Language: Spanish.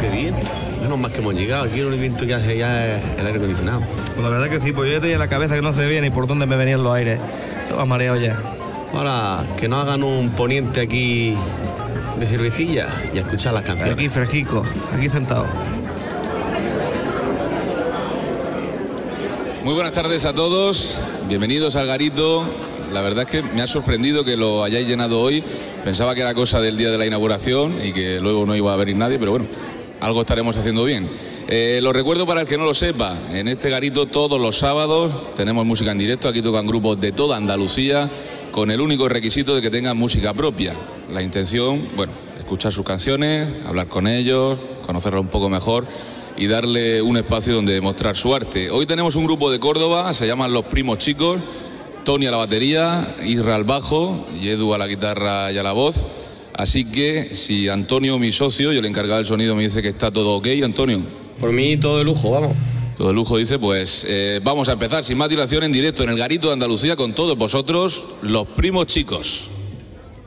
hace viento. Menos mal que hemos llegado. Aquí el viento que hace ya es el aire acondicionado. Pues la verdad que sí, pues yo tenía en la cabeza que no se veía ni por dónde me venían los aires. Estaba mareado ya. Ahora, que nos hagan un poniente aquí de cervecilla y a escuchar las canciones. Aquí fresquico, aquí sentado. Muy buenas tardes a todos, bienvenidos al Garito. La verdad es que me ha sorprendido que lo hayáis llenado hoy. Pensaba que era cosa del día de la inauguración y que luego no iba a venir nadie, pero bueno, algo estaremos haciendo bien. Lo recuerdo para el que no lo sepa, en este Garito todos los sábados tenemos música en directo, aquí tocan grupos de toda Andalucía, con el único requisito de que tengan música propia. La intención, bueno, escuchar sus canciones, hablar con ellos, conocerlos un poco mejor y darle un espacio donde demostrar su arte. Hoy tenemos un grupo de Córdoba, se llaman Los Primos Chicos, Tony a la batería, Isra al bajo y Edu a la guitarra y a la voz. Así que si Antonio, mi socio, yo le encargado del sonido, me dice que está todo ok, Antonio. Por mí todo de lujo, vamos. Todo de lujo, dice, pues vamos a empezar sin más dilación en directo en el Garito de Andalucía con todos vosotros, Los Primos Chicos.